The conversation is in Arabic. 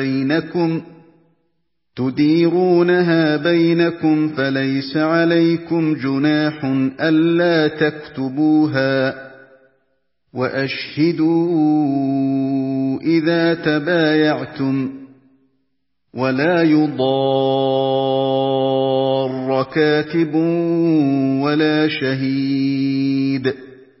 تديرونها بينكم فليس عليكم جناح ألا تكتبوها وأشهدوا إذا تبايعتم ولا يضار كاتب ولا شهيد